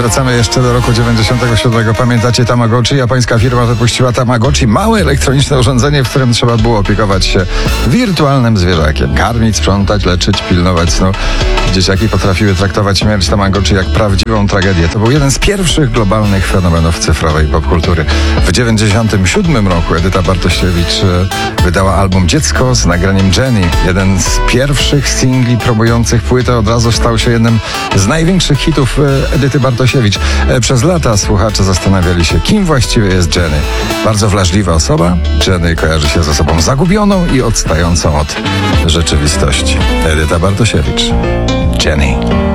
wracamy jeszcze do roku 97. Pamiętacie Tamagotchi? Japońska firma wypuściła Tamagotchi, małe elektroniczne urządzenie, w którym trzeba było opiekować się wirtualnym zwierzakiem. Karmić, sprzątać, leczyć, pilnować snu. Dzieciaki potrafiły traktować śmierć Tamagotchi jak prawdziwą tragedię. To był jeden z pierwszych globalnych fenomenów cyfrowej popkultury. W 97 roku Edyta Bartosiewicz wydała album Dziecko z nagraniem Jenny. Jeden z pierwszych singli promujących płytę od razu stał się jednym z największych hitów Edyty Bartosiewicz. Przez lata słuchacze zastanawiali się, kim właściwie jest Jenny. Bardzo wrażliwa osoba. Jenny kojarzy się z osobą zagubioną i odstającą od rzeczywistości. Edyta Bartosiewicz. Jenny.